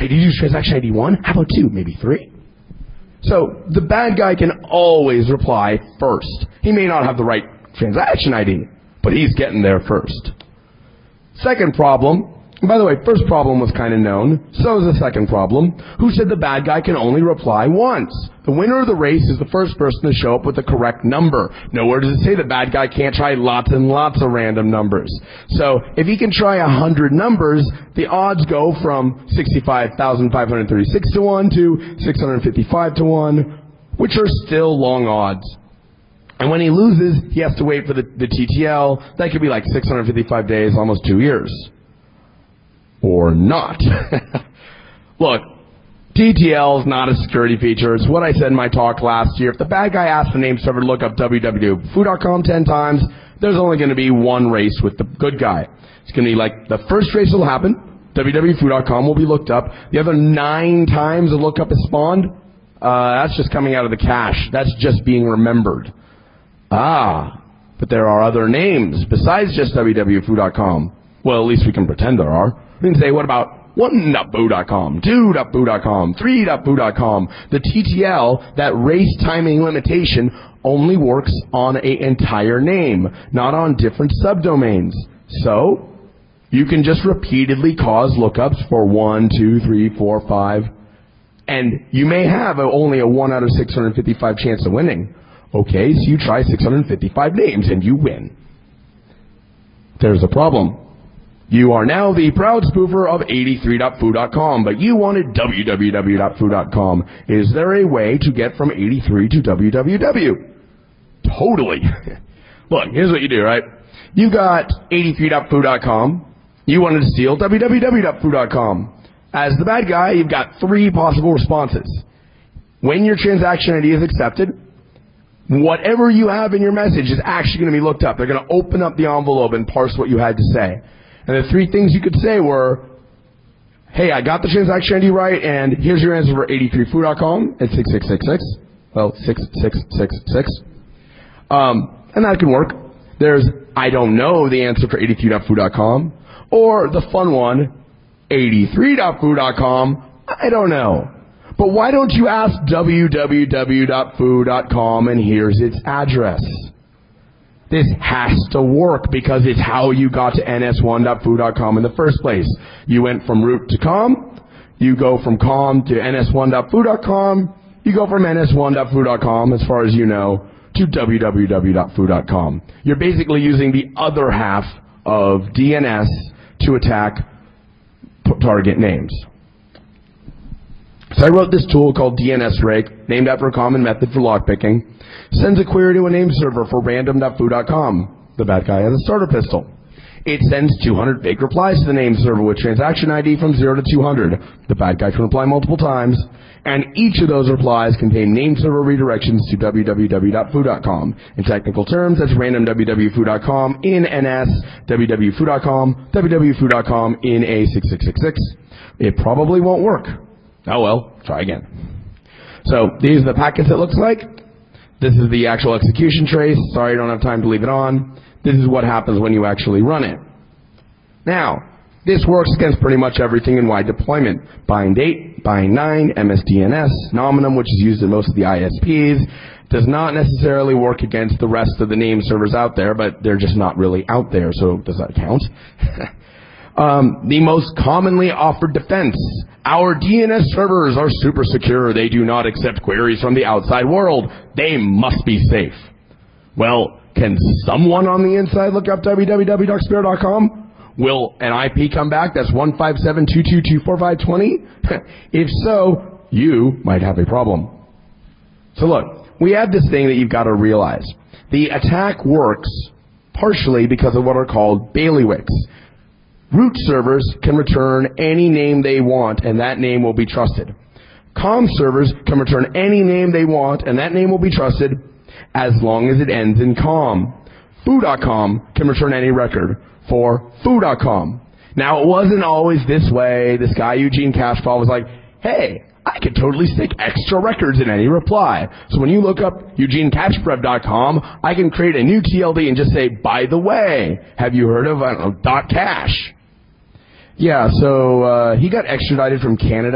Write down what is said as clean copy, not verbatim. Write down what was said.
did you use transaction ID 1? How about 2? Maybe 3? So the bad guy can always reply first. He may not have the right transaction ID, but he's getting there first. Second problem, and by the way, first problem was kind of known, so is the second problem. Who said the bad guy can only reply once? The winner of the race is the first person to show up with the correct number. Nowhere does it say the bad guy can't try lots and lots of random numbers. So if he can try 100 numbers, the odds go from 65,536 to 1 to 655 to 1, which are still long odds. And when he loses, he has to wait for the TTL. That could be like 655 days, almost 2 years. Or not. Look, TTL is not a security feature. It's what I said in my talk last year. If the bad guy asks the name server to look up www.foo.com 10 times, there's only going to be one race with the good guy. It's going to be like the first race will happen, www.foo.com will be looked up. The other 9 times the lookup is spawned, that's just coming out of the cache. That's just being remembered. But there are other names besides just www.foo.com. Well, at least we can pretend there are. We can say, what about 1.foo.com, 2.foo.com, 3.foo.com? The TTL, that race timing limitation, only works on an entire name, not on different subdomains. So, you can just repeatedly cause lookups for 1, 2, 3, 4, 5, and you may have only a 1 out of 655 chance of winning. Okay, so you try 655 names and you win. There's a problem. You are now the proud spoofer of 83.foo.com, but you wanted www.foo.com. Is there a way to get from 83 to www? Totally. Look, here's what you do, right? You got 83.foo.com. You wanted to steal www.foo.com. As the bad guy, you've got 3 possible responses. When your transaction ID is accepted, whatever you have in your message is actually going to be looked up. They're going to open up the envelope and parse what you had to say. And the 3 things you could say were, hey, I got the transaction ID right, and here's your answer for 83foo.com. It's 6666. Well, 6666. And that can work. There's, I don't know the answer for 83.foo.com. Or the fun one, 83.foo.com. I don't know. But why don't you ask www.foo.com and here's its address? This has to work because it's how you got to ns1.foo.com in the first place. You went from root to com. You go from com to ns1.foo.com. You go from ns1.foo.com, as far as you know, to www.foo.com. You're basically using the other half of DNS to attack target names. So I wrote this tool called DNS Rake, named after a common method for lockpicking. Sends a query to a name server for random.foo.com. The bad guy has a starter pistol. It sends 200 fake replies to the name server with transaction ID from 0 to 200. The bad guy can reply multiple times, and each of those replies contain name server redirections to www.foo.com. In technical terms, that's random www.foo.com in NS, www.foo.com, www.foo.com in A6666. It probably won't work. Oh well, try again. So these are the packets it looks like. This is the actual execution trace. Sorry, I don't have time to leave it on. This is what happens when you actually run it. Now, this works against pretty much everything in wide deployment. Bind 8, Bind 9, MSDNS, Nominum, which is used in most of the ISPs. Does not necessarily work against the rest of the name servers out there, but they're just not really out there, so does that count? The most commonly offered defense. Our DNS servers are super secure. They do not accept queries from the outside world. They must be safe. Well, can someone on the inside look up www.xpero.com? Will an IP come back that's 157.222.4520? If so, you might have a problem. So look, we have this thing that you've got to realize. The attack works partially because of what are called bailiwicks. Root servers can return any name they want, and that name will be trusted. Com servers can return any name they want, and that name will be trusted as long as it ends in com. Foo.com can return any record for foo.com. Now, it wasn't always this way. This guy, Eugene Cashfall, was like, hey, I could totally stick extra records in any reply. So when you look up EugeneCashFrev.com, I can create a new TLD and just say, by the way, have you heard of, .cash? Yeah, so he got extradited from Canada